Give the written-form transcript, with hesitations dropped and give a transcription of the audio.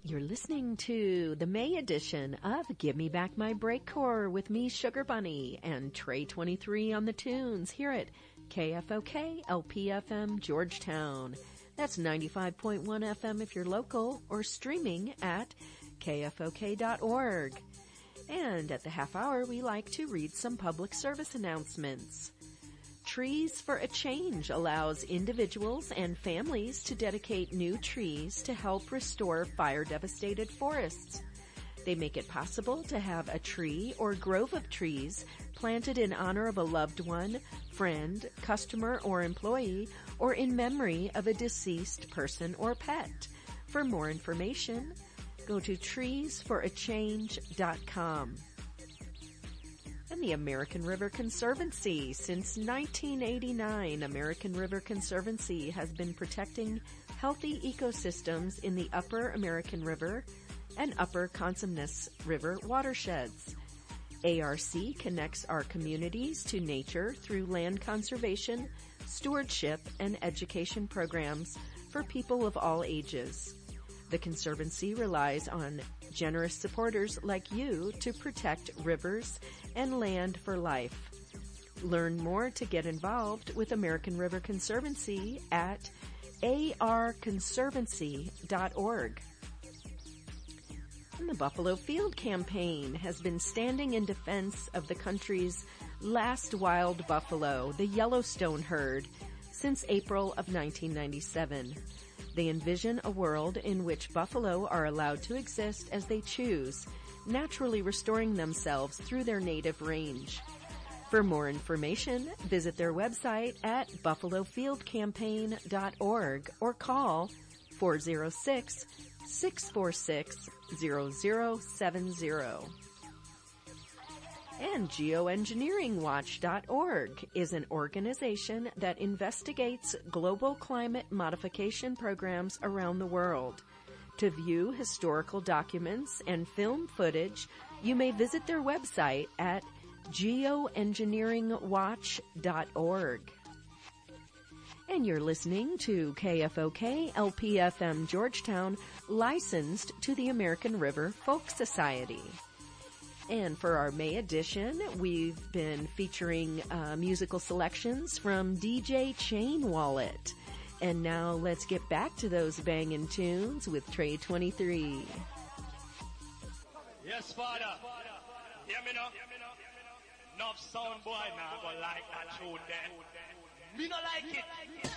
You're listening to the May edition of Give Me Back My Breakcore with me, Sugar Bunny, and Trey 23 on the tunes here at KFOK LPFM Georgetown. That's 95.1 FM if you're local, or streaming at kfok.org. And at the half hour, we like to read some public service announcements. Trees for a Change allows individuals and families to dedicate new trees to help restore fire-devastated forests. They make it possible to have a tree or grove of trees planted in honor of a loved one, friend, customer, or employee, or in memory of a deceased person or pet. For more information, go to treesforachange.com. And the American River Conservancy. Since 1989, American River Conservancy has been protecting healthy ecosystems in the Upper American River and Upper Cosumnes River watersheds. ARC connects our communities to nature through land conservation, stewardship, and education programs for people of all ages. The Conservancy relies on generous supporters like you to protect rivers and land for life. Learn more to get involved with American River Conservancy at arconservancy.org. And the Buffalo Field Campaign has been standing in defense of the country's last wild buffalo, the Yellowstone herd, since April of 1997. They envision a world in which buffalo are allowed to exist as they choose, naturally restoring themselves through their native range. For more information, visit their website at buffalofieldcampaign.org or call 406-646-0070. And geoengineeringwatch.org is an organization that investigates global climate modification programs around the world. To view historical documents and film footage, you may visit their website at geoengineeringwatch.org. And you're listening to KFOK LPFM Georgetown, licensed to the American River Folk Society. And for our May edition, we've been featuring musical selections from DJ Chain Wallet. And now let's get back to those banging tunes with Trey 23. Yes, Father. Hear me now? Enough sound boy now go like that tune there. Me not like it.